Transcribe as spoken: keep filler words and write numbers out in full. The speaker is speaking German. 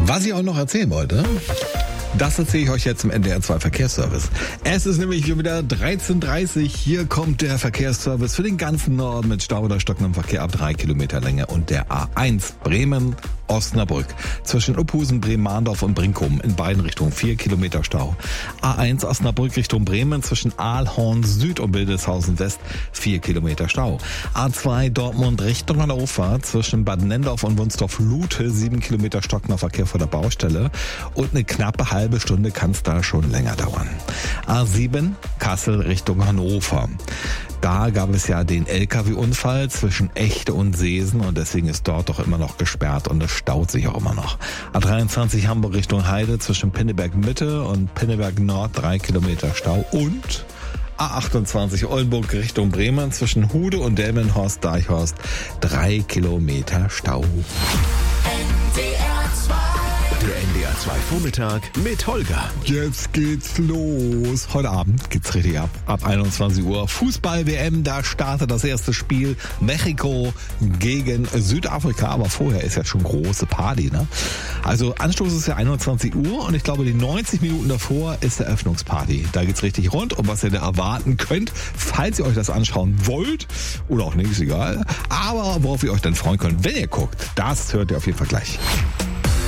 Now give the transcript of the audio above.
Was ich auch noch erzählen wollte, das erzähle ich euch jetzt im N D R zwei Verkehrsservice. Es ist nämlich wieder dreizehn Uhr dreißig. Hier kommt der Verkehrsservice für den ganzen Norden mit Stau oder stockendem Verkehr ab drei Kilometer Länge und der A eins Bremen Osnabrück zwischen Uphusen, Bremen-Mahndorf und Brinkum in beiden Richtungen vier Kilometer Stau. A eins Osnabrück Richtung Bremen zwischen Aalhorn Süd und Wildeshausen West vier Kilometer Stau. A zwei Dortmund Richtung Hannover zwischen Bad Nendorf und Wunstorf-Lute sieben Kilometer stockender Verkehr vor der Baustelle und eine knappe halbe Stunde kann es da schon länger dauern. A sieben Kassel Richtung Hannover. Da gab es ja den L K W-Unfall zwischen Echte und Seesen und deswegen ist dort doch immer noch gesperrt und es staut sich auch immer noch. A dreiundzwanzig Hamburg Richtung Heide zwischen Pinneberg Mitte und Pinneberg Nord drei Kilometer Stau und A achtundzwanzig Oldenburg Richtung Bremen zwischen Hude und Delmenhorst-Deichhorst drei Kilometer Stau. Der N D R zwei Vormittag mit Holger. Jetzt geht's los. Heute Abend geht's richtig ab. Ab einundzwanzig Uhr Fußball-W M. Da startet das erste Spiel. Mexiko gegen Südafrika. Aber vorher ist ja schon große Party, ne? Also Anstoß ist ja einundzwanzig Uhr und ich glaube, die neunzig Minuten davor ist der Eröffnungsparty. Da geht's richtig rund und was ihr da erwarten könnt, falls ihr euch das anschauen wollt oder auch nicht, ist egal. Aber worauf ihr euch dann freuen könnt, wenn ihr guckt, das hört ihr auf jeden Fall gleich.